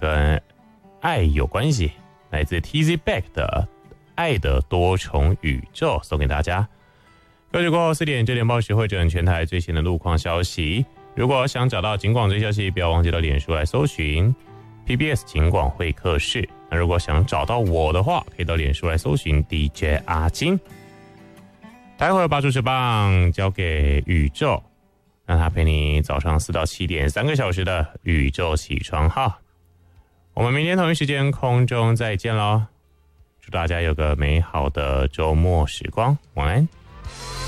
跟爱有关系，来自 TZ Back 的爱的多重宇宙送给大家。各位过后4点9点报时会整全台最新的路况消息。如果想找到警广最消息，不要忘记到脸书来搜寻 PBS 警广会客室。那如果想找到我的话，可以到脸书来搜寻 DJ 阿金。待会儿把主持棒交给宇宙，让他陪你早上4到7点3个小时的宇宙起床号。我们明天同一时间空中再见咯，祝大家有个美好的周末时光，晚安。